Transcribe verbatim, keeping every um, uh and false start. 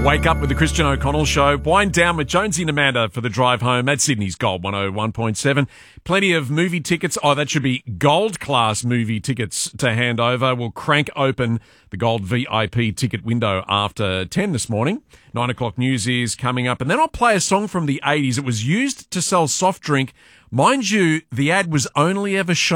Wake up with the Christian O'Connell Show. Wind down with Jonesy and Amanda for the drive home at Sydney's Gold one oh one point seven. Plenty of movie tickets. Oh, that should be gold class movie tickets to hand over. We'll crank open the gold V I P ticket window after ten this morning. Nine o'clock news is coming up. And then I'll play a song from the eighties. It was used to sell soft drink. Mind you, the ad was only ever shown